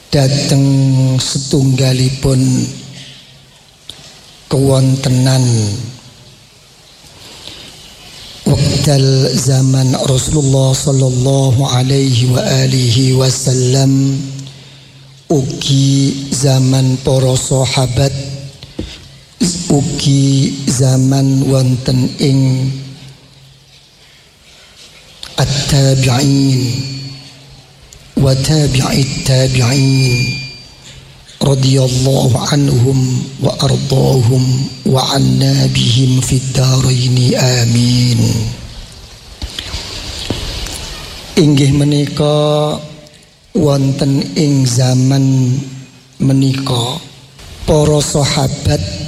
Dateng setunggalipun kewontenan wekdal zaman Rasulullah sallallahu alaihi wa alihi wasallam, ugi zaman para sahabat, ugi zaman wonten ing at-tabi'in wa tabi'it tabi'in radhiyallahu anhum wa ardahum wa anna bihim fid dharain amin. Inggih menika wonten ing zaman menika para sahabat